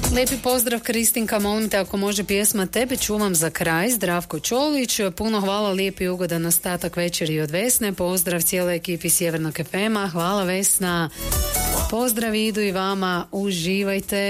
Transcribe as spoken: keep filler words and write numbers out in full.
Lijepi pozdrav Kristinka, molim te ako može pjesma Tebe čuvam za kraj, Zdravko Čolić. Puno hvala, lijepi ugodan ostatak večeri od Vesne. Pozdrav cijeloj ekipi Sjevernog ef ema. Hvala Vesna. Pozdrav idu i vama, uživajte.